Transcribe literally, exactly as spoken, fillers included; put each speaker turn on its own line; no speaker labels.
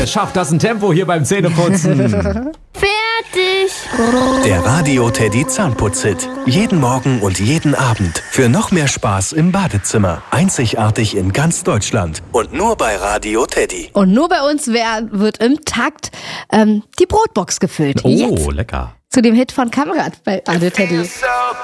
Wer schafft das ein Tempo hier beim Zähneputzen?
Fertig.
Der Radio Teddy Zahnputz-Hit. Jeden Morgen und jeden Abend. Für noch mehr Spaß im Badezimmer. Einzigartig in ganz Deutschland. Und nur bei Radio Teddy.
Und nur bei uns wer, wird im Takt ähm, die Brotbox gefüllt.
Oh,
Jetzt
lecker.
zu dem Hit von Kamerad bei Radio Teddy.
So